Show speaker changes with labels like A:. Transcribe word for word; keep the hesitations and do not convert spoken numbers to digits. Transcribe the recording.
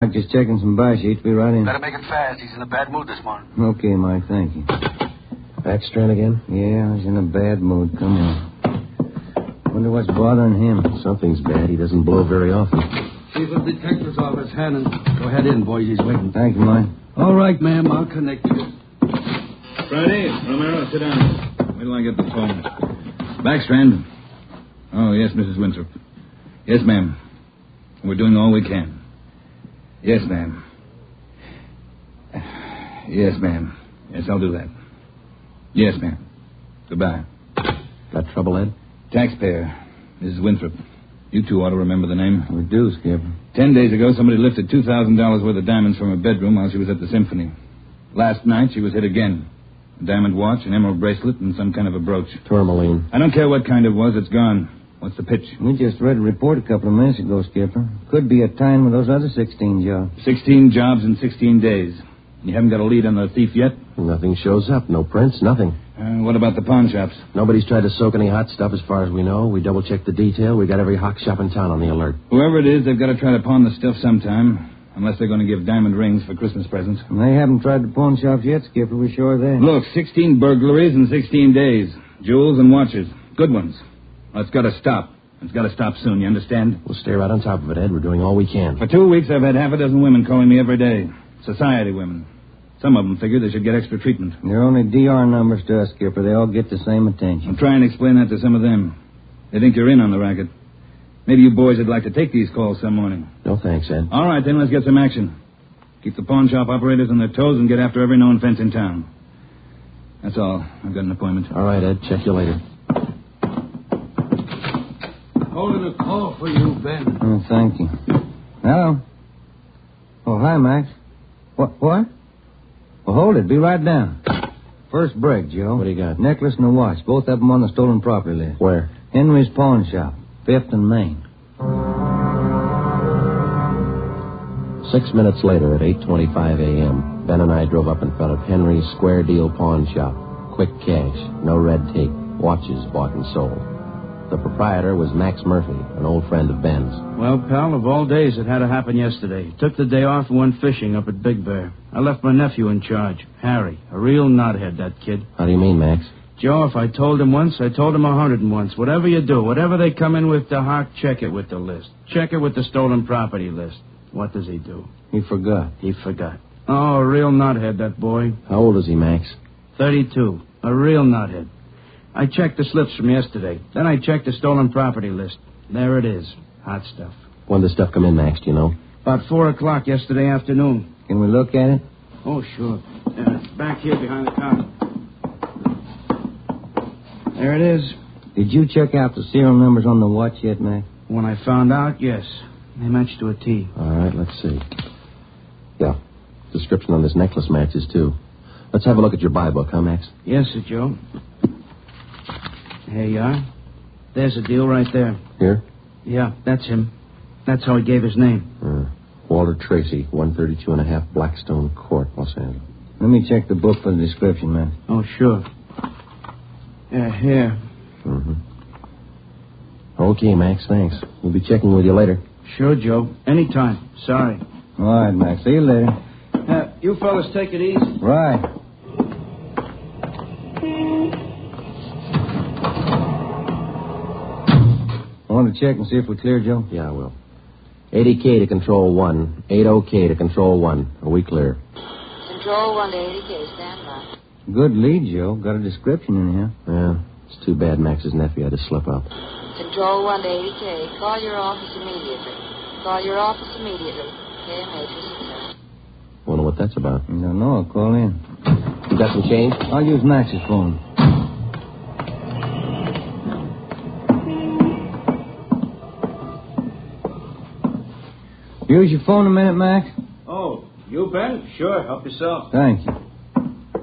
A: Just checking some buy sheets. Be right in.
B: Better make it fast. He's in a bad mood this morning.
A: Okay, Mike. Thank you.
C: Backstrand again?
A: Yeah, he's in a bad mood. Come on. Wonder what's bothering him.
C: Something's bad. He doesn't blow very often.
D: Chief of Detective's Office, Hannon. Go ahead in, boys. He's waiting.
A: Thank you, Mike.
D: All right, ma'am. I'll connect you.
E: Friday, Romero, sit down. Wait till I get the phone. Backstrand. Oh, yes, Missus Winthrop. Yes, ma'am. We're doing all we can. Yes, ma'am. Yes, ma'am. Yes, I'll do that. Yes, ma'am. Goodbye.
C: Got trouble, Ed?
E: Taxpayer, Missus Winthrop. You two ought to remember the name.
A: We do, Skipper.
E: Ten days ago, somebody lifted two thousand dollars worth of diamonds from her bedroom while she was at the symphony. Last night, she was hit again. A diamond watch, an emerald bracelet, and some kind of a brooch.
C: Tourmaline.
E: I don't care what kind it was. It's gone. What's the pitch?
A: We just read a report a couple of minutes ago, Skipper. Could be a tie-in with those other sixteen jobs.
E: Sixteen jobs in sixteen days. You haven't got a lead on the thief yet?
C: Nothing shows up. No prints, nothing.
E: Uh, what about the pawn shops?
C: Nobody's tried to soak any hot stuff as far as we know. We double-checked the detail. We got every hock shop in town on the alert.
E: Whoever it is, they've got to try to pawn the stuff sometime. Unless they're going to give diamond rings for Christmas presents.
A: And they haven't tried the pawn shops yet, Skipper. We're sure they.
E: Look, sixteen burglaries in sixteen days. Jewels and watches. Good ones. Well, it's got to stop. It's got to stop soon, you understand?
C: We'll stay right on top of it, Ed. We're doing all we can.
E: For two weeks, I've had half a dozen women calling me every day. Society women. Some of them figure they should get extra treatment.
A: They're only D R numbers to us, Skipper. They all get the same attention.
E: I'll try and explain that to some of them. They think you're in on the racket. Maybe you boys would like to take these calls some morning.
C: No thanks, Ed.
E: All right, then, let's get some action. Keep the pawn shop operators on their toes and get after every known fence in town. That's all. I've got an appointment.
C: All right, Ed. Check you later.
D: Holding a call for you, Ben.
A: Oh, thank you. Hello. Oh, hi, Max. What? What? Well, hold it. Be right down. First break, Joe.
C: What do you got?
A: Necklace and a watch. Both of them on the stolen property list.
C: Where?
A: Henry's Pawn Shop. Fifth and Main.
C: Six minutes later, at eight twenty-five a.m., Ben and I drove up in front of Henry's Square Deal Pawn Shop. Quick cash, no red tape, watches bought and sold. The proprietor was Max Murphy, an old friend of Ben's.
F: Well, pal, of all days, it had to happen yesterday. Took the day off and went fishing up at Big Bear. I left my nephew in charge, Harry. A real knothead, that kid.
C: How do you mean, Max?
F: Joe, if I told him once, I told him a hundred and once. Whatever you do, whatever they come in with to Hawk, check it with the list. Check it with the stolen property list. What does he do?
A: He forgot.
F: He forgot. Oh, a real knothead, that boy.
C: How old is he, Max?
F: Thirty-two. A real knothead. I checked the slips from yesterday. Then I checked the stolen property list. There it is. Hot stuff.
C: When did the stuff come in, Max, do you know?
F: About four o'clock yesterday afternoon.
A: Can we look at it?
F: Oh, sure. Uh, back here behind the counter. There it is.
A: Did you check out the serial numbers on the watch yet, Max?
F: When I found out, yes. They matched to a T.
C: All right, let's see. Yeah. Description on this necklace matches, too. Let's have a look at your buy book, huh, Max?
F: Yes, sir, Joe. Here you are. There's a deal right there.
C: Here?
F: Yeah, that's him. That's how he gave his name.
C: Uh, Walter Tracy, one thirty-two and a half Blackstone Court, Los Angeles.
A: Let me check the book for the description, man.
F: Oh, sure. Yeah, here.
C: Mm-hmm. Okay, Max, thanks. We'll be checking with you later.
F: Sure, Joe. Anytime. Sorry.
A: All right, Max. See you later.
F: Uh, you fellas take it easy.
A: Right. Want to check and see if we're clear, Joe?
C: Yeah, I will. eighty K to control one. eighty K to control one. Are we clear?
G: Control one to eighty K. Stand by.
A: Good lead, Joe. Got a description in here.
C: Yeah. It's too bad Max's nephew had to slip up.
G: Control one to eighty K. Call your office immediately. Call your office immediately. K M H is success.
C: Wonder what that's about.
A: I don't know. I'll call in.
C: You got some change?
A: I'll use Max's phone. Use your phone a minute, Max?
F: Oh, you, Ben? Sure, help yourself.
A: Thank you.